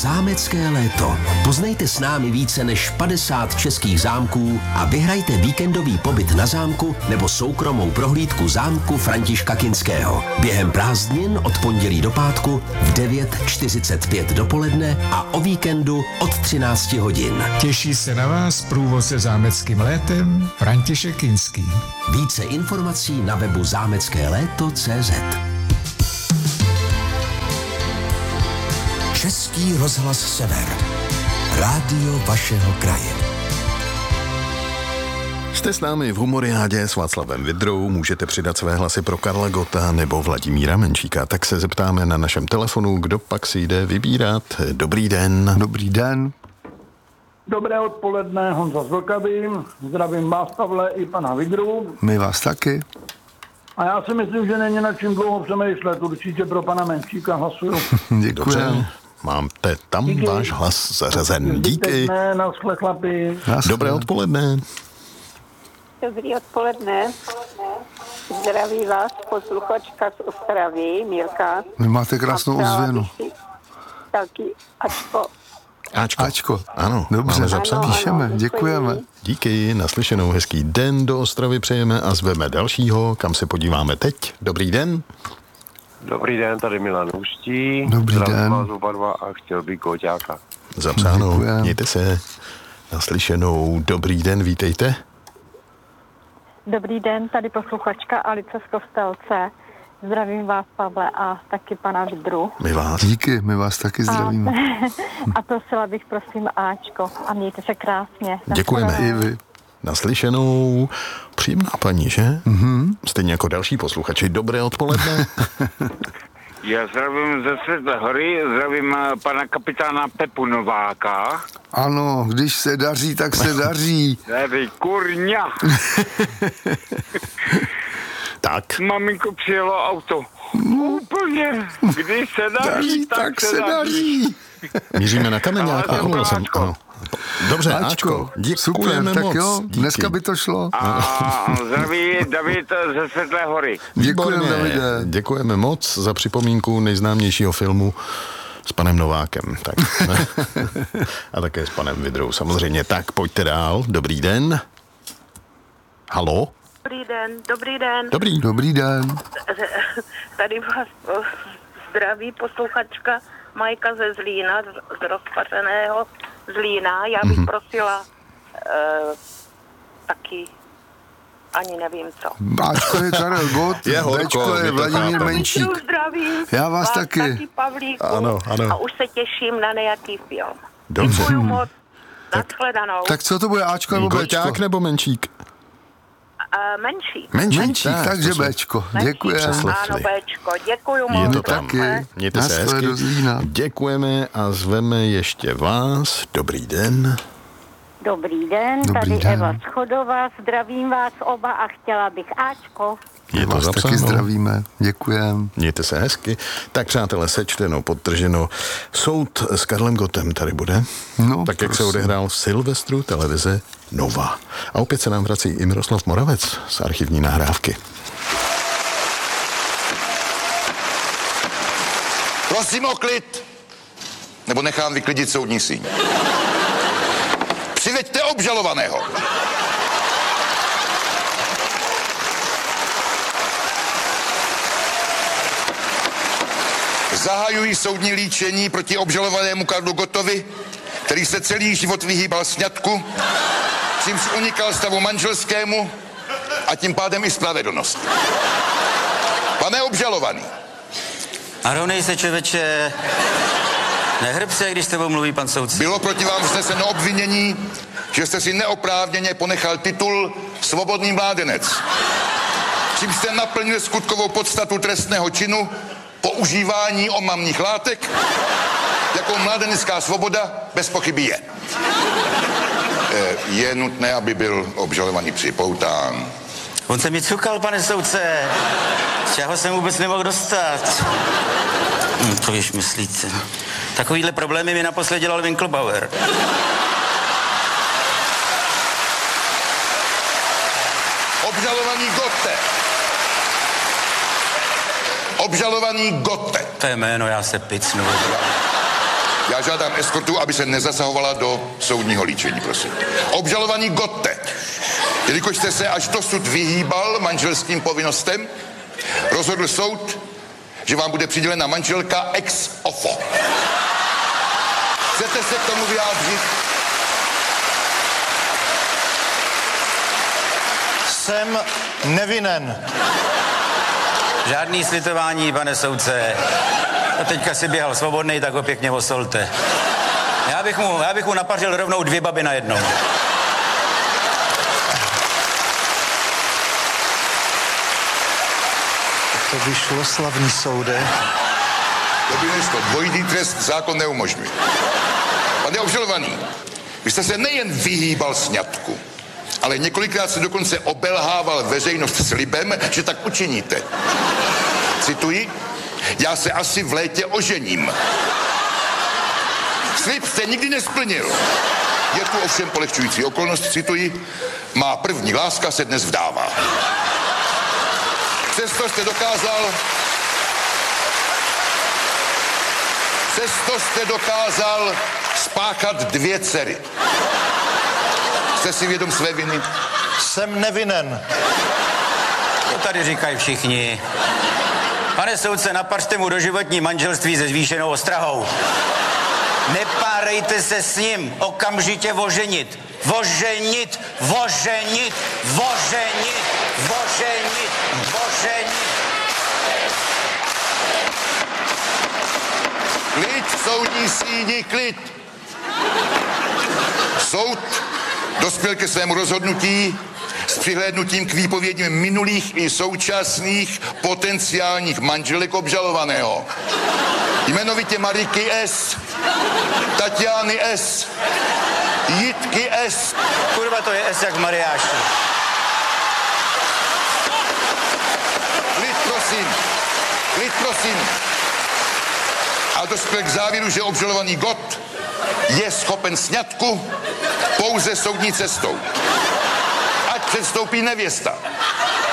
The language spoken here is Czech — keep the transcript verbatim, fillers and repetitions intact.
zámecké léto. Poznejte s námi více než padesát českých zámků a vyhrajte víkendový pobyt na zámku nebo soukromou prohlídku zámku Františka Kinského. Během prázdnin od pondělí do pátku v devět čtyřicet pět dopoledne a o víkendu od třináct hodin. Těší se na vás průvodce zámeckým létem František Kinský. Více informací na webu zámecké léto tečka cé zet. Český rozhlas Sever. Rádio vašeho kraje. Jste s námi v Humoriádě s Václavem Vydrou, můžete přidat své hlasy pro Karla Gotta nebo Vladimíra Menšíka. Tak se zeptáme na našem telefonu, kdo pak si jde vybírat. Dobrý den. Dobrý den. Dobré odpoledne, Honza z Vlkavy. Zdravím vás, Pavle, i pana Vydru. My vás taky. A já si myslím, že není na čím dlouho přemýšlet. Určitě pro pana Menšíka hlasuju. Děkuji. Máte tam Díky. Váš hlas zařazen. Díky. Naschle, chlapi. Dobré odpoledne. Dobrý odpoledne. Zdraví vás posluchačka z Ostravy, Mirka. Vy máte krásnou ozvěnu. Taky Ačko. Ačko. Ačko. Ano, dobře, máme zapsaný. Píšeme, děkujeme. Díky, naslyšenou, hezký den do Ostravy přejeme a zveme dalšího, kam se podíváme teď. Dobrý den. Dobrý den, tady Milan Ústí. Dobrý Zdravím den. vás oba dva a chtěl bych Goťáka. Zapsáno, Děkujem. mějte se. Naslyšenou, dobrý den, vítejte. Dobrý den, tady posluchačka Alice z Kostelce. Zdravím vás, Pavle, a taky pana Vydru. My vás. Díky, my vás taky zdravíme. A, a prosila bych, prosím, Ačko. A mějte se krásně. Děkujeme. I vy. Naslyšenou. Příjemná paní, že? Mhm. Stejně jako další posluchači. Dobré odpoledne. Já zdravím ze Světlé hory, zdravím pana kapitána Pepu Nováka. Ano, když se daří, tak se daří. Tady kurňa. Tak. Maminko, přijelo auto. Úplně. Když se daří, Daří, tak, tak se, se daří. daří. Míříme na Kameňáka. Ale Omlouvám se. Ačko. Ano. Dobře, Ačko, Ačko. super, Děkujeme tak moc. jo, Díky. dneska by to šlo. A zdraví David ze Světlé hory. Děkujeme, Výborně. Davide. Děkujeme moc za připomínku nejznámějšího filmu s panem Novákem. Tak. A také s panem Vydrou samozřejmě. Tak pojďte dál. Dobrý den. Halo? Dobrý den, dobrý den. Dobrý. Dobrý den. Tady vás o, zdraví posluchačka Majka ze Zlína, z, z rozpařeného Zlína. Já bych mm-hmm. prosila uh, taky, ani nevím co. Ačko je Karel Gott, Je horko, Bčko je my to Vladimír chápeme. Menšík. Zdravím. Já vás taky. taky, Pavlíku. Ano, ano. A už se těším na nějaký film. Dobře. Děkuju moc. Nashledanou. Tak co to bude, Ačko nebo Bčko? Goťák nebo Menšík? Uh, menší. Menšík, Menšík, tak, takže to jsme Bčko. Menší. Děkujeme. Přeslechli. Ano, Bčko. Děkuju Je moc. to tam. Taky. Mějte se Naschle hezky. do Zlína. Děkujeme a zveme ještě vás. Dobrý den. Dobrý den, Dobrý tady den. Eva Schodová. Zdravím vás oba a chtěla bych Ačko. Je to Vás taky zapsáno. zdravíme. Děkujeme. Mějte se hezky. Tak přátelé, sečteno, podtrženo. Soud s Karlem Gottem tady bude. No, tak, jak se prosím. odehrál v Silvestru televize Nova. A opět se nám vrací i Miroslav Moravec z archivní nahrávky. Prosím o klid, nebo nechám vyklidit soudní síň. Přiveďte obžalovaného. Zahajují soudní líčení proti obžalovanému Karlu Gottovi, který se celý život vyhýbal sňatku, čímž unikal stavu manželskému a tím pádem i spravedlnost. Pane obžalovaný, Aronej se, člověče, nehrb se, když s tebou mluví pan soudce. bylo proti vám vzneseno obvinění, že jste si neoprávněně ponechal titul svobodný mládenec, čímž jste naplnil skutkovou podstatu trestného činu používání omamných látek, jakou mládenecká svoboda bez pochyby je. Je nutné, aby byl obžalovaný připoután. On se mi cukal, pane soudce. Z čeho jsem vůbec nemohl dostat. Hm, to již myslíte. Takovýhle problémy mi naposled dělal Winklebauer. Obžalovaný Gotte. Obžalovaný Gotte. To je jméno, já se picnu. Já žádám eskortu, aby se nezasahovala do soudního líčení, prosím. Obžalovaný Gotte, jelikož jste se až dosud vyhýbal manželským povinnostem, rozhodl soud, že vám bude přidělena manželka ex ofo. Chcete se k tomu vyjádřit? Jsem nevinen. Žádný slitování, pane soudce. A teďka si běhal svobodnej, tak ho pěkně osolte. Já bych mu, já bych mu napařil rovnou dvě baby na jednou. To by šlo, slavný soude. To by nešlo. Dvojitý trest zákon neumožňuje. Pane obžalovaný, vy jste se nejen vyhýbal sňatku, ale několikrát se dokonce obelhával veřejnost slibem, že tak učiníte. Cituji, já se asi v létě ožením. Slib jste nikdy nesplnil. Je tu ovšem polehčující okolnost, cituji, má první láska se dnes vdává. Přesto jste dokázal Přesto jste dokázal spáchat dvě dcery. Jste si vědom své viny? Jsem nevinen. To tady říkají všichni. Pane soudce, napařte mu doživotní manželství se zvýšenou ostrahou. Nepárejte se s ním, okamžitě oženit. Oženit, oženit, oženit, oženit, oženit. Klid, soudní síni, klid. Soud dospěl ke svému rozhodnutí s přihlédnutím k výpovědím minulých i současných potenciálních manželek obžalovaného. Jmenovitě Mariky S., Tatiány S., Jitky S. Kurva, to je S jak v Mariáši. Klid, prosím. Klid, prosím. A dospěl k závěru, že obžalovaný Gott je schopen sňatku pouze soudní cestou. Ať předstoupí nevěsta.